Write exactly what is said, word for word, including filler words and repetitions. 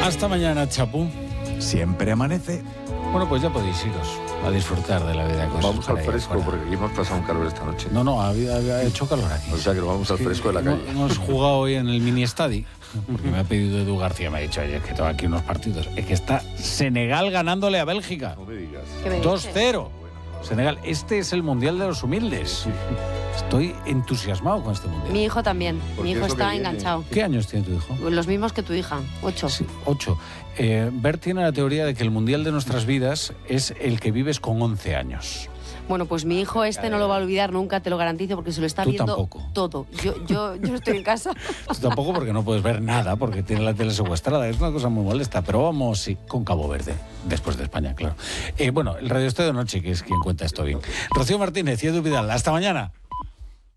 Hasta mañana, Chapu. Siempre amanece. Bueno, pues ya podéis iros a disfrutar de la vida. Vamos al fresco, porque aquí hemos pasado un calor esta noche. No, no, había, había hecho calor aquí. O sea que nos vamos al fresco de la calle. No, hemos jugado hoy en el mini estadi, porque me ha pedido Edu García, me ha dicho, oye, es que tengo aquí unos partidos. Es que está Senegal ganándole a Bélgica. No me digas. dos cero. Senegal, este es el Mundial de los Humildes. Estoy entusiasmado con este Mundial. Mi hijo también. Mi hijo está viene. enganchado. ¿Qué años tiene tu hijo? Los mismos que tu hija, ocho. Sí, ocho. Eh, Bert tiene la teoría de que el Mundial de nuestras vidas es el que vives con once años. Bueno, pues mi hijo este no lo va a olvidar nunca, te lo garantizo, porque se lo está Tú viendo tampoco. todo. Yo, yo, yo estoy en casa. Tú tampoco, porque no puedes ver nada, porque tiene la tele secuestrada. Es una cosa muy molesta, pero vamos, sí, con Cabo Verde, después de España, claro. Eh, bueno, el Radio Estadio de Noche, que es quien cuenta esto bien. Rocío Martínez y Edu Vidal, hasta mañana.